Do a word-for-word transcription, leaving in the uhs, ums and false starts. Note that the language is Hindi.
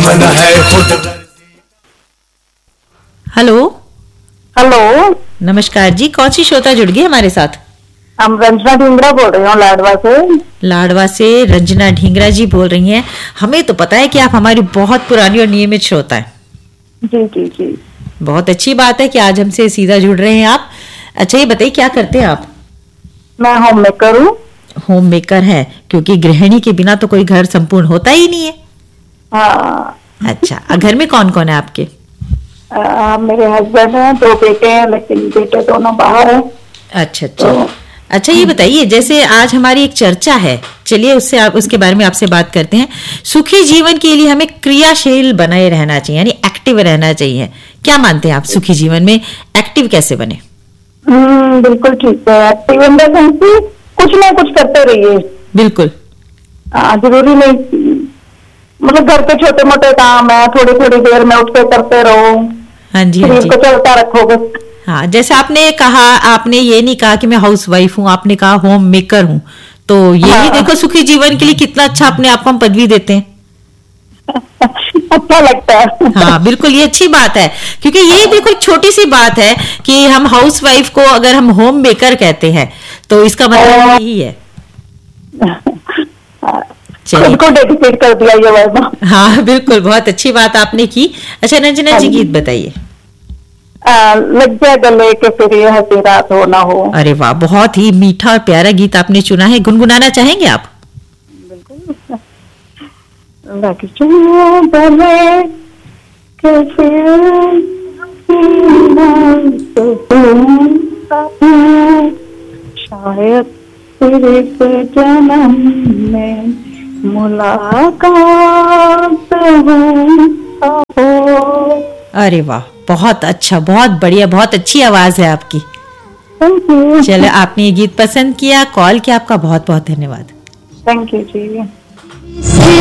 मन है खुद। हेलो हेलो, नमस्कार जी, कौन सी श्रोता जुड़ गई हमारे साथ? हम रंजना ढींगरा बोल रही हूँ लाडवा से। लाडवा से रंजना ढींगरा जी बोल रही हैं। हमें तो पता है कि आप हमारी बहुत पुरानी और नियमित श्रोता हैं। जी जी जी, बहुत अच्छी बात है कि आज हमसे सीधा जुड़ रहे हैं आप। अच्छा, ये बताइए क्या करते हैं आप? मैं होम मेकर हूँ। होम मेकर है, क्योंकि गृहिणी के बिना तो कोई घर संपूर्ण होता ही नहीं है। हाँ। अच्छा, घर में कौन कौन है आपके? आ, मेरे हस्बैंड हैं, दो बेटे हैं, लेकिन बेटे दोनों बाहर हैं। अच्छा अच्छा। अच्छा, ये बताइए, जैसे आज हमारी एक चर्चा है, चलिए उससे आप उसके बारे में आपसे बात करते हैं। सुखी जीवन के लिए हमें क्रियाशील बनाए रहना चाहिए, यानी एक्टिव रहना चाहिए। क्या मानते हैं आप, सुखी जीवन में एक्टिव कैसे बने? हम्म, बिल्कुल ठीक है। एक्टिव इन द सेंस कि कुछ ना कुछ करते रहिए। बिल्कुल। हाँ, जरूरी नहीं, मतलब घर के छोटे मोटे काम है, थोड़ी थोड़ी देर में उठ के करते रहो। हाँ जी, हाँ शरीर जी। को चलता रखोगे। हाँ, जैसे आपने कहा, आपने ये नहीं कहा कि मैं हाउस वाइफ हूँ, आपने कहा होम मेकर हूँ, तो ये हाँ। भी देखो सुखी जीवन के लिए कितना अच्छा अपने आप को हम पदवी देते हैं। अच्छा लगता है। हाँ बिल्कुल, ये अच्छी बात है, क्योंकि ये देखो एक छोटी सी बात है कि हम हाउस वाइफ को अगर हम होम मेकर कहते हैं तो इसका मतलब यही है। खुद को डेडिकेट कर दिया ये वर्ड। हाँ बिल्कुल, बहुत अच्छी बात आपने की। अच्छा रंजना जी, गीत बताइए। लग जाए गले के फिर ये हंसी रात हो ना हो। अरे वाह, बहुत ही मीठा और प्यारा गीत आपने चुना है, गुनगुनाना चाहेंगे आप? बिल्कुल। लग जाए गले के फिर शायद फिर इस जन्म में मुलाकात हो। अरे वाह, बहुत अच्छा, बहुत बढ़िया, बहुत अच्छी आवाज है आपकी। Thank you. चलो, आपने ये गीत पसंद किया, कॉल किया, आपका बहुत बहुत धन्यवाद। Thank you ji.